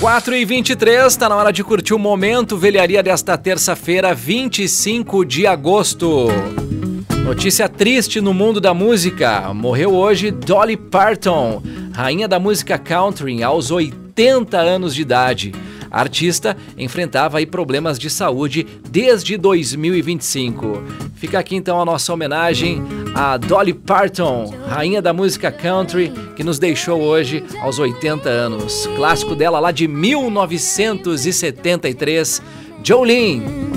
4h23, tá na hora de curtir o Momento Velharia desta terça-feira, 25 de agosto. Notícia triste no mundo da música. Morreu hoje Dolly Parton, rainha da música country, aos 80 anos de idade. A artista enfrentava aí problemas de saúde desde 2025. Fica aqui então a nossa homenagem a Dolly Parton, rainha da música country, que nos deixou hoje aos 80 anos. Clássico dela lá de 1973, Jolene.